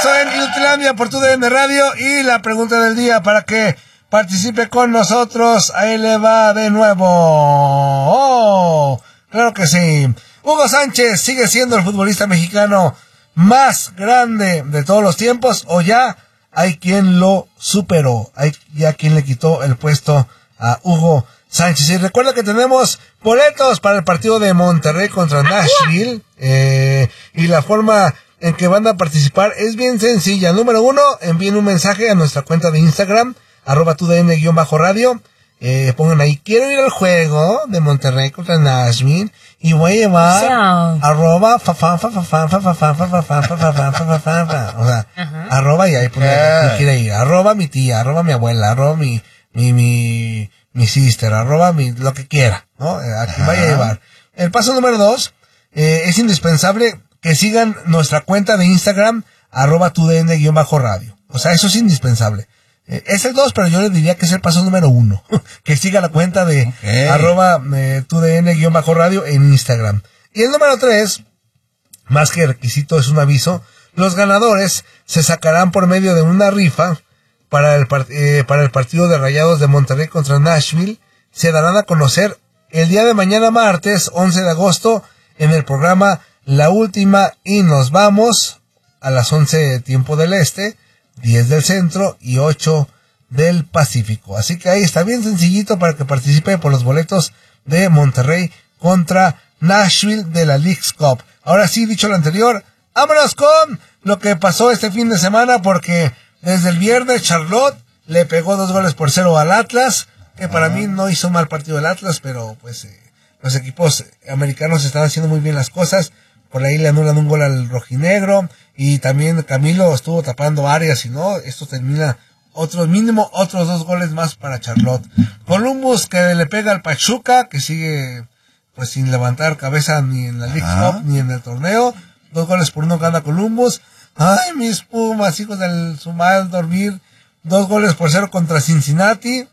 regreso en Inutilandia por TUDN Radio y la pregunta del día para que participe con nosotros. Ahí le va de nuevo. Oh, claro que sí. Hugo Sánchez sigue siendo el futbolista mexicano más grande de todos los tiempos, o ya hay quien lo superó, hay ya quien le quitó el puesto a Hugo Sánchez. Y recuerda que tenemos boletos para el partido de Monterrey contra Nashville, y la forma en que van a participar es bien sencilla. Número 1, envíen un mensaje a nuestra cuenta de Instagram, @tudn_radio, pongan ahí, quiero ir al juego de Monterrey contra Nashville, y voy a llevar arroba y ahí poner quiere ir, arroba mi tía, arroba mi abuela, arroba mi sister, arroba lo que quiera, ¿no? Aquí vaya a llevar. El paso número 2, es indispensable que sigan nuestra cuenta de Instagram, @tudn_radio. O sea, eso es indispensable. Es el 2, pero yo le diría que es el paso número 1. Que siga la cuenta de @tudn_radio en Instagram. Y el número 3, más que requisito, es un aviso. Los ganadores se sacarán por medio de una rifa para el partido de Rayados de Monterrey contra Nashville. Se darán a conocer el día de mañana, martes 11 de agosto, en el programa La Última y Nos Vamos, a las 11 tiempo del este, 10 del centro y 8 del Pacífico. Así que ahí está, bien sencillito para que participe por los boletos de Monterrey contra Nashville de la Leagues Cup. Ahora sí, dicho lo anterior, vámonos con lo que pasó este fin de semana, porque desde el viernes Charlotte le pegó 2-0 al Atlas, que para mí no hizo mal partido el Atlas, pero pues los equipos americanos están haciendo muy bien las cosas. Por ahí le anulan un gol al rojinegro, y también Camilo estuvo tapando áreas, y no, esto termina mínimo otros 2 goles más para Charlotte. Columbus, que le pega al Pachuca, que sigue pues sin levantar cabeza ni en la League Cup ni en el torneo. 2-1 gana Columbus. Ay, mis Pumas, hijos del su mal dormir. 2-0 contra Cincinnati.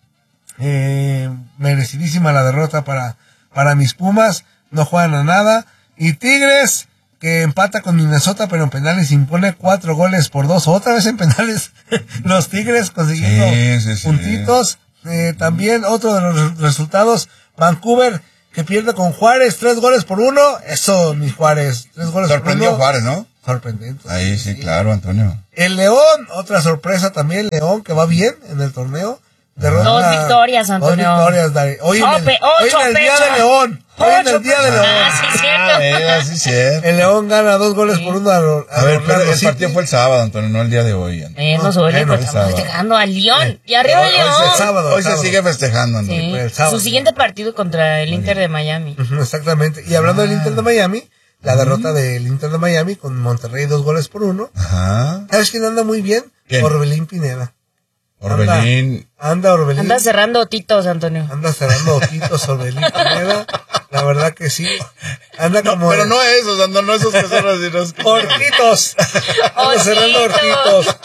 Merecidísima la derrota para mis Pumas, no juegan a nada. Y Tigres, que empata con Minnesota, pero en penales impone 4-2. Otra vez en penales los Tigres consiguiendo puntitos. También otro de los resultados, Vancouver, que pierde con Juárez 3-1. Eso, mis Juárez, 3-1. Sorprendió Juárez, ¿no? Sorprendente. Ahí sí, claro, Antonio. El León, otra sorpresa también, León, que va bien en el torneo. Derrota, 2 victorias, Antonio. 2 victorias, Dari. Hoy en el Día de León. Hoy en el Día de León. Sí, cierto. El León gana 2-1 a ver, pero el partido fue el sábado, Antonio, no el día de hoy. No suele, pues estamos festejando al León. Y arriba el León. Hoy se sigue festejando, Antonio. Sí. Su siguiente partido contra el Inter de Miami. Exactamente. Y hablando del Inter de Miami, la derrota del Inter de Miami con Monterrey 2-1. ¿Sabes quién anda muy bien? Orbelín Pineda. Orbelín. Anda Orbelín. Anda cerrando ojitos, Antonio. Anda cerrando ojitos, Orbelín Pineda. La verdad que sí. Anda como. Pero no esos, no esos personas, sino. Orquitos. Anda cerrando orquitos.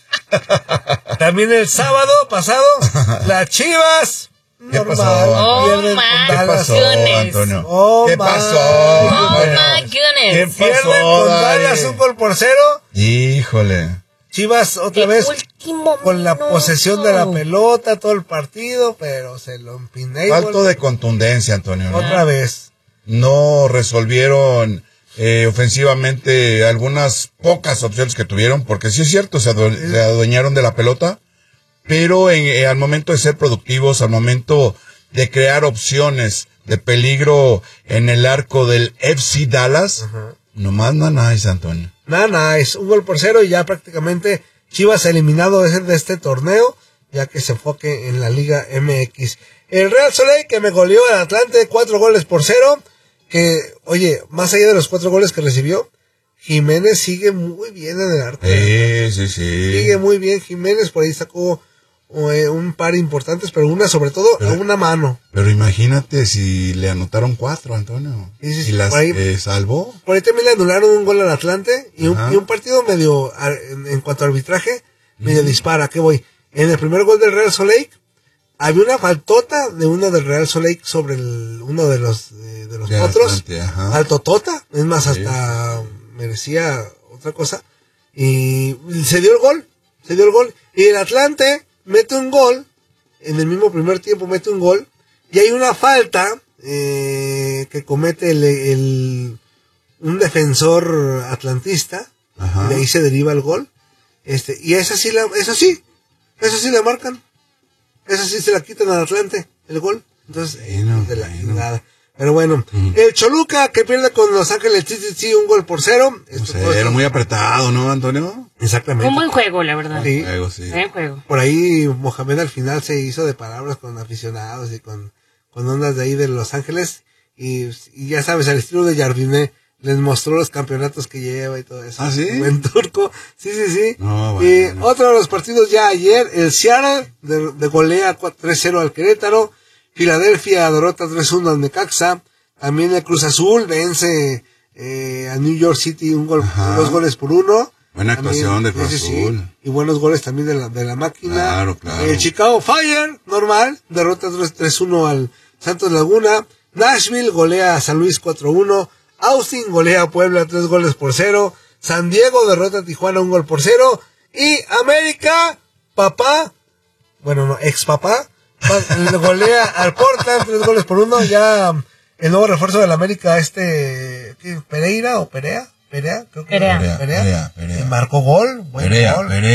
También el sábado pasado, las Chivas. ¿Qué pasó? ¿Qué pasó, Antonio? ¿Qué pasó? Oh my goodness. ¿Qué pierden con Dallas 1-0? Híjole. Chivas otra vez con la posesión de la pelota todo el partido, pero se lo empiné. Falto de contundencia, Antonio. Otra vez. No resolvieron ofensivamente algunas pocas opciones que tuvieron, porque sí es cierto, se adueñaron de la pelota, pero al momento de ser productivos, al momento de crear opciones de peligro en el arco del FC Dallas, nomás nada es, Antonio. Nada, es 1-0 y ya prácticamente Chivas eliminado de este torneo, ya que se enfoque en la Liga MX. El Real Soleil, que me goleó al Atlante 4-0, que, oye, más allá de los 4 goles que recibió, Jiménez sigue muy bien en el arco. Sí. Sigue muy bien Jiménez, por ahí sacó un par importantes, pero una sobre todo a una mano. Pero imagínate si le anotaron 4, Antonio. Y las salvó. Por ahí también le anularon un gol al Atlante y un partido medio, en cuanto a arbitraje, medio dispara. ¿Qué voy? En el primer gol del Real Soleil había una faltota de uno del Real Soleil sobre uno de los otros. Altotota. Es más, hasta merecía otra cosa. y se dio el gol, y el Atlante mete un gol, en el mismo primer tiempo mete un gol, y hay una falta que comete un defensor atlantista, Ajá. y de ahí se deriva el gol, y esa sí la marcan, esa sí se la quitan al Atlante, el gol, entonces, de la nada. Pero bueno, el Choluca que pierde con Los Ángeles City 1-0. Era muy apretado, ¿no, Antonio? Exactamente. Un buen juego, la verdad. Sí. Buen juego. Por ahí Mohamed al final se hizo de palabras con aficionados y con ondas de ahí de Los Ángeles. Y ya sabes, al estilo de Jardiné, les mostró los campeonatos que lleva y todo eso. ¿Ah, sí? Buen turco. Sí. No, bueno, Y otro de los partidos ya ayer, el Seattle de golea 3-0 al Querétaro. Filadelfia derrota 3-1 al Necaxa. También el Cruz Azul vence a New York City 2 goles por 1. Buena actuación de Cruz Azul. Y buenos goles también de la máquina. Claro. El Chicago Fire, normal, derrota 3-1 al Santos Laguna. Nashville golea a San Luis 4-1. Austin golea a Puebla 3-0. San Diego derrota a Tijuana 1-0. Y América, ex papá, golea al Portland 3-1. Ya el nuevo refuerzo del América, Pereira o Perea, creo que Perea. marcó gol, Perea,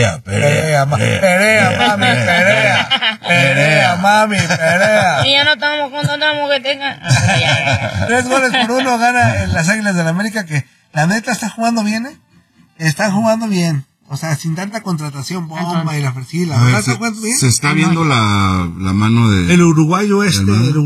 mami. Y ya no estamos contando que tengan. 3-1 gana en las Águilas del América, que la neta está jugando bien, están jugando bien. O sea, sin tanta contratación, bomba y la fresila. A ver, se está viendo la mano de... El uruguayo Uruguayo.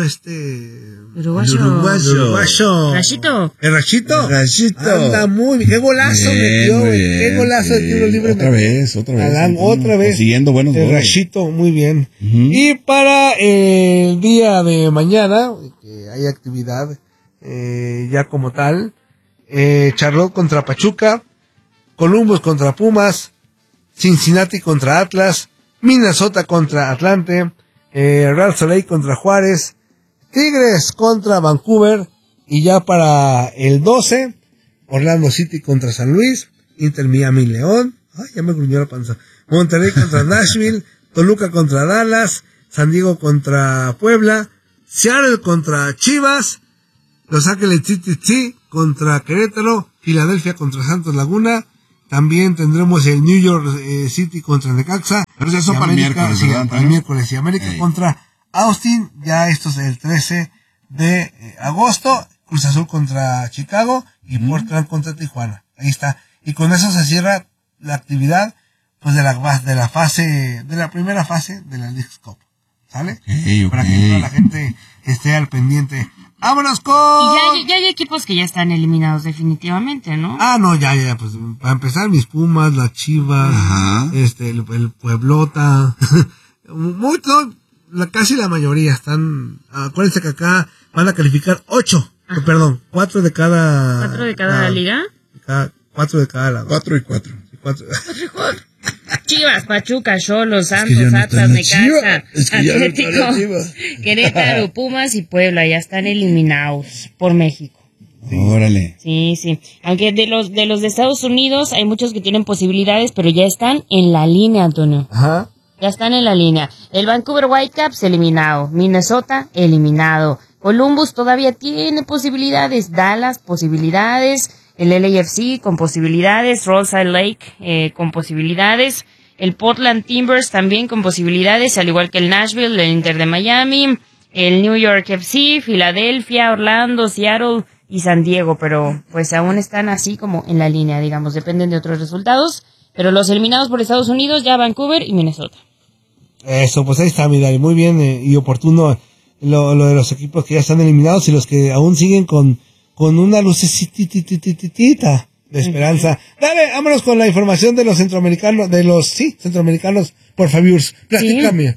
Rachito. El Rachito. Anda muy bien. Qué golazo metió, güey. Qué golazo de tiro libre. Otra vez. Otra vez. Siguiendo buenos goles. El Rachito, muy bien. Y para el día de mañana, que hay actividad ya como tal, Charlotte contra Pachuca, Columbus contra Pumas, Cincinnati contra Atlas, Minnesota contra Atlante, Real Salt Lake contra Juárez, Tigres contra Vancouver, y ya para el 12, Orlando City contra San Luis, Inter Miami León, ya me gruñó la panza, Monterrey contra Nashville, Toluca contra Dallas, San Diego contra Puebla, Seattle contra Chivas, Los Ángeles City contra Querétaro, Filadelfia contra Santos Laguna. También tendremos el New York City contra Necaxa. Pero eso para el miércoles, ¿verdad? Para el miércoles. Y América contra Austin, ya esto es el 13 de agosto. Cruz Azul contra Chicago y Portland contra Tijuana. Ahí está. Y con eso se cierra la actividad, pues, de la primera fase de la Leagues Cup. ¿Sale? Para que toda la gente esté al pendiente. ¡Vámonos con! Y ya hay equipos que ya están eliminados definitivamente, ¿no? No, ya, pues, para empezar, mis Pumas, las Chivas, el Pueblota, casi la mayoría están, acuérdense que acá van a calificar 4 de cada liga. 4 de cada lado. 4 y 4. 4. Chivas, Pachuca, Xolos, Santos, Atlas, Necaxa, Atlético, Querétaro, Pumas y Puebla ya están eliminados por México. Órale. Sí. Aunque de los de Estados Unidos hay muchos que tienen posibilidades, pero ya están en la línea, Antonio. Ajá. Ya están en la línea. El Vancouver Whitecaps eliminado, Minnesota eliminado, Columbus todavía tiene posibilidades, Dallas posibilidades, el LAFC con posibilidades, Real Salt Lake con posibilidades, el Portland Timbers también con posibilidades, al igual que el Nashville, el Inter de Miami, el New York FC, Filadelfia, Orlando, Seattle y San Diego, pero pues aún están así como en la línea, digamos, dependen de otros resultados, pero los eliminados por Estados Unidos ya Vancouver y Minnesota. Eso, pues ahí está, mi Dari, muy bien y oportuno lo de los equipos que ya están eliminados y los que aún siguen con una lucecita de esperanza. Dale, vámonos con la información de los centroamericanos, centroamericanos, por favor. Platícame.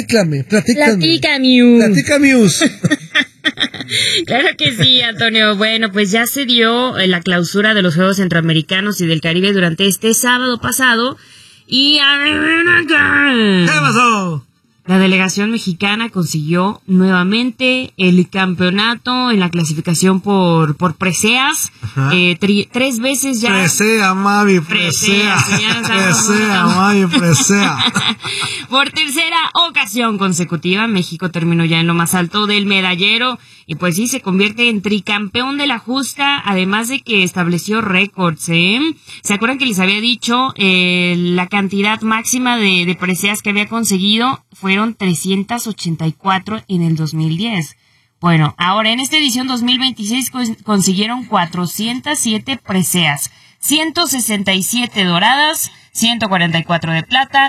Claro que sí, Antonio. Bueno, pues ya se dio la clausura de los Juegos Centroamericanos y del Caribe durante este sábado pasado. Y ¿qué pasó? La delegación mexicana consiguió nuevamente el campeonato en la clasificación por preseas. 3 veces ya. Presea, mami, presea. Presea, mami, presea. Por tercera ocasión consecutiva, México terminó ya en lo más alto del medallero y pues sí, se convierte en tricampeón de la justa, además de que estableció récords, ¿eh? ¿Se acuerdan que les había dicho la cantidad máxima de preseas que había conseguido? Fueron 384 en el 2010. Bueno, ahora en esta edición 2026 consiguieron 407 preseas, 167 doradas, 144 de plata,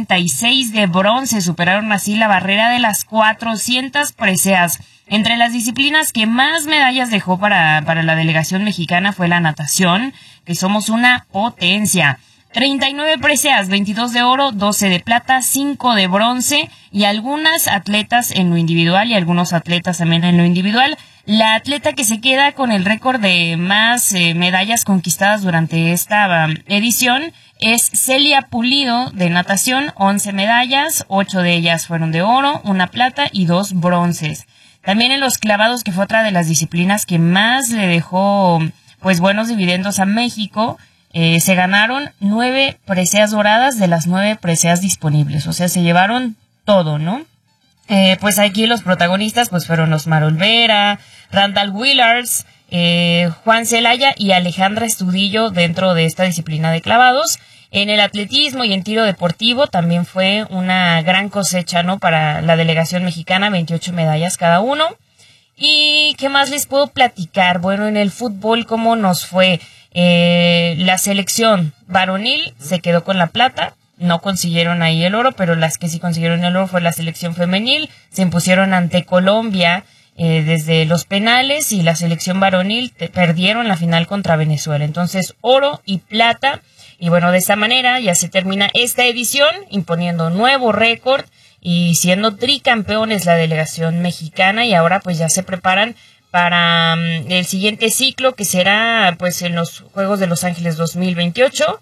96 de bronce, superaron así la barrera de las 400 preseas. Entre las disciplinas que más medallas dejó para la delegación mexicana fue la natación, que somos una potencia. 39 preseas, 22 de oro, 12 de plata, 5 de bronce y algunas atletas en lo individual y algunos atletas también en lo individual. La atleta que se queda con el récord de más medallas conquistadas durante esta edición es Celia Pulido de natación, 11 medallas, 8 de ellas fueron de oro, 1 plata y 2 bronces. También en los clavados, que fue otra de las disciplinas que más le dejó pues buenos dividendos a México, se ganaron 9 preseas doradas de las 9 preseas disponibles, o sea, se llevaron todo, ¿no? Pues aquí los protagonistas pues fueron los Mar Olvera, Randall Willars, Juan Celaya y Alejandra Estudillo dentro de esta disciplina de clavados. En el atletismo y en tiro deportivo también fue una gran cosecha, ¿no? Para la delegación mexicana, 28 medallas cada uno. ¿Y qué más les puedo platicar? Bueno, en el fútbol, ¿cómo nos fue? La selección varonil se quedó con la plata, no consiguieron ahí el oro, pero las que sí consiguieron el oro fue la selección femenil, se impusieron ante Colombia desde los penales, y la selección varonil perdieron la final contra Venezuela. Entonces, oro y plata. Y bueno, de esta manera ya se termina esta edición, imponiendo nuevo récord y siendo tricampeones la delegación mexicana, y ahora pues ya se preparan para el siguiente ciclo, que será pues en los Juegos de Los Ángeles 2028.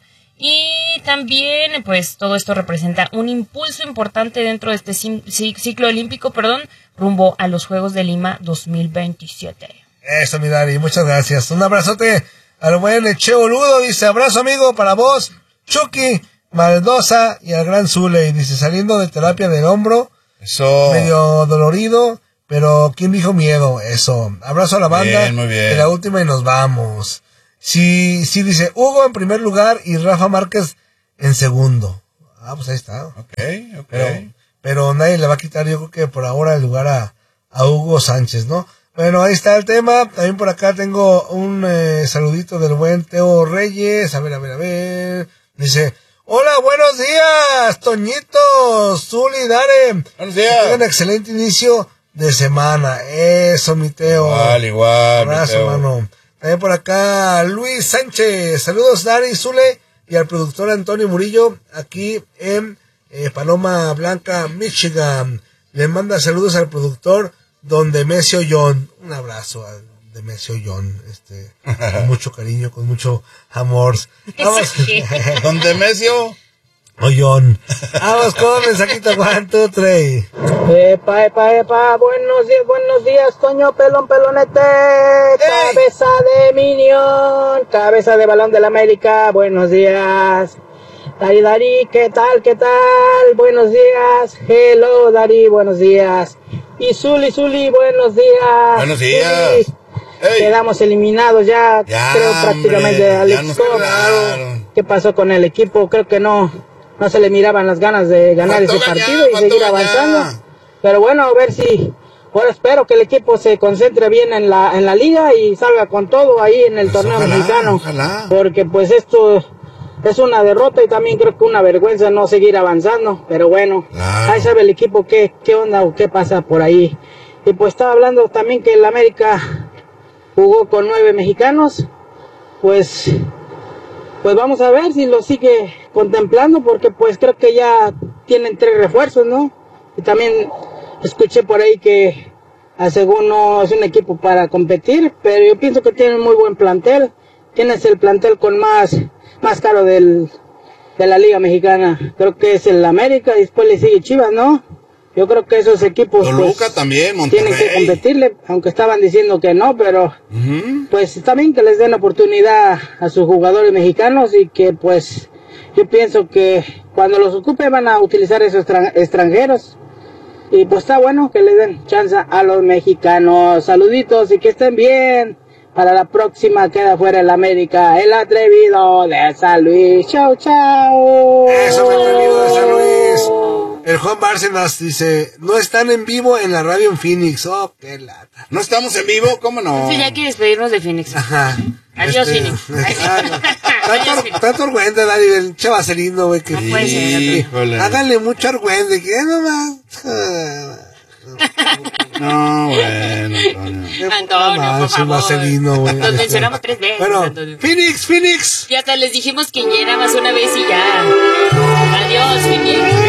Y también pues todo esto representa un impulso importante dentro de este ciclo olímpico, rumbo a los Juegos de Lima 2027. Eso, mi Dari, muchas gracias. Un abrazote al buen Che Boludo, dice, abrazo amigo para vos, Chucky, Maldosa y al gran Zule, y dice, saliendo de terapia del hombro, eso, medio dolorido, pero ¿quién dijo miedo? Eso, abrazo a la banda, bien, muy bien. De la última y nos vamos. Sí, dice, Hugo en primer lugar y Rafa Márquez en segundo. Ah, pues ahí está. Ok. Pero nadie le va a quitar, yo creo que por ahora, el lugar a Hugo Sánchez, ¿no? Bueno, ahí está el tema. También por acá tengo un saludito del buen Teo Reyes. A ver. Dice, hola, buenos días, Toñito, Zuli, Dare. Buenos días. Que tengan excelente inicio de semana. Eso, mi Teo. Igual. Abrazo, hermano. También por acá, Luis Sánchez. Saludos, Dare y Zule, y al productor Antonio Murillo, aquí en Paloma Blanca, Michigan. Le manda saludos al productor Don Demesio John. Un abrazo a Demesio John, con mucho cariño, con mucho amor. Vamos. Don Demesio. O John. Vamos con mensajito, 1, 2, 3. Epa, buenos días, Toño Pelón Pelonete, cabeza de Minion, cabeza de Balón de la América, buenos días. Dari, ¿qué tal? Buenos días. Hello, Dari, buenos días. Y Zuli, buenos días. Buenos días. Quedamos eliminados ya creo prácticamente, hombre, Alex. ¿Qué pasó con el equipo? Creo que no se le miraban las ganas de ganar ese partido y seguir avanzando. Pero bueno, a ver si, ahora espero que el equipo se concentre bien en la liga y salga con todo ahí en el torneo mexicano. Ojalá. Porque pues esto es una derrota y también creo que una vergüenza no seguir avanzando. Pero bueno, claro. Ahí sabe el equipo qué onda o qué pasa por ahí. Y pues estaba hablando también que el América jugó con 9 mexicanos. Pues vamos a ver si lo sigue contemplando, porque pues creo que ya tienen 3 refuerzos, ¿no? Y también escuché por ahí que según no es un equipo para competir, pero yo pienso que tienen muy buen plantel. Tienes el plantel con más caro de la Liga Mexicana. Creo que es el América y después le sigue Chivas, ¿no? yo creo que esos equipos Toluca pues, también, Monterrey. tienen que competirle, aunque estaban diciendo que no, pero pues está bien que les den oportunidad a sus jugadores mexicanos y que pues yo pienso que cuando los ocupe van a utilizar esos extranjeros. Y pues está bueno que le den chance a los mexicanos. Saluditos y que estén bien. Para la próxima queda fuera el América, el atrevido de San Luis. Chao, chao. Eso, mi atrevido de San Luis. El Juan Bárcenas dice, no están en vivo en la radio en Phoenix. Oh, qué lata. ¿No estamos en vivo? ¿Cómo no? Entonces ya hay que despedirnos de Phoenix. Ajá. Adiós, Phoenix. Adiós, Phoenix. Tanto argüente, Dani, del chavacelino, güey, que No puede ser. Híjole. háganle mucho argüente, que nomás. No, bueno, Antonio. Antonio, por Su favor. vaselino, güey. Nos mencionamos 3 veces, Bueno, Antonio. Phoenix. Y hasta les dijimos que ya nada más una vez y ya. Adiós, Phoenix.